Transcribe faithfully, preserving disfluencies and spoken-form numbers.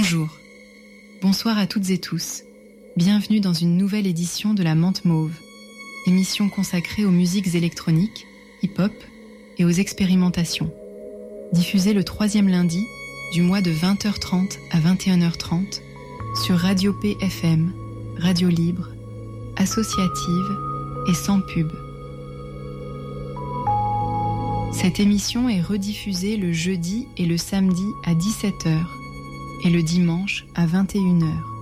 Bonjour, bonsoir à toutes et tous. Bienvenue dans une nouvelle édition de la Menthe Mauve, émission consacrée aux musiques électroniques, hip-hop et aux expérimentations. Diffusée le troisième lundi du mois de vingt heures trente à vingt et une heures trente sur Radio P F M, Radio Libre, associative et sans pub. Cette émission est rediffusée le jeudi et le samedi à dix-sept heures et le dimanche à vingt et une heures.